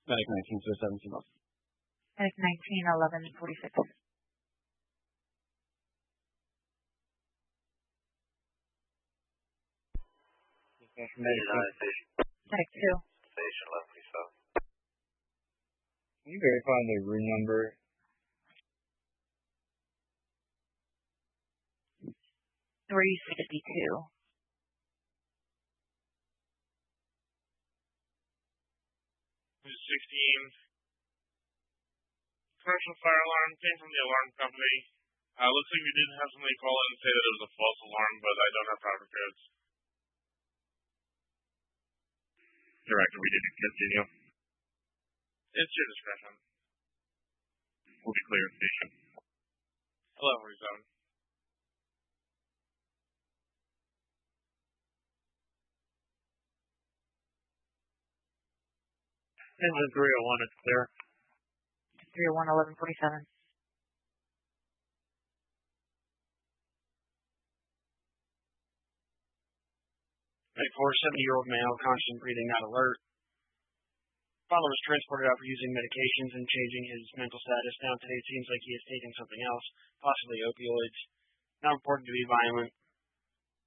Medic 19-17 off. Medic 19-11-46. Medic 2. Station 1147. Can you verify the room number? 362. 16. Commercial fire alarm came from the alarm company. Looks like we did have somebody call in and say that it was a false alarm, but I don't have proper codes. Director, we didn't continue. It's your discretion. We'll be clear of station. 1147. Engine 301 is clear. 301-1147. A 70-year-old male, constant breathing, not alert. Father was transported out for using medications and changing his mental status. Now today it seems like he is taking something else, possibly opioids. Not reported to be violent.